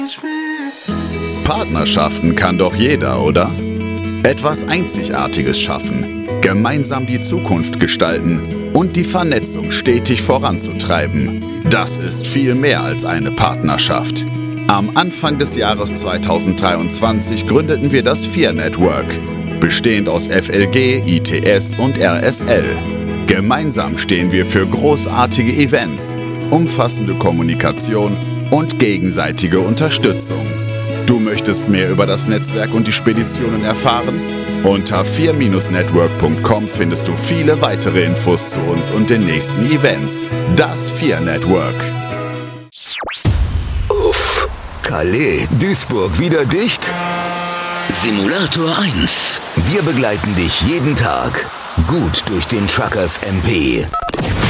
Partnerschaften kann doch jeder, oder? Etwas Einzigartiges schaffen, gemeinsam die Zukunft gestalten und die Vernetzung stetig voranzutreiben. Das ist viel mehr als eine Partnerschaft. Am Anfang des Jahres 2023 gründeten wir das FIR Network, bestehend aus FLG, ITS und RSL. Gemeinsam stehen wir für großartige Events, umfassende Kommunikation und gegenseitige Unterstützung. Du möchtest mehr über das Netzwerk und die Speditionen erfahren? Unter fir-network.com findest du viele weitere Infos zu uns und den nächsten Events. Das FIR Network. Uff, Calais, Duisburg wieder dicht? Simulator 1. Wir begleiten dich jeden Tag gut durch den Truckers MP.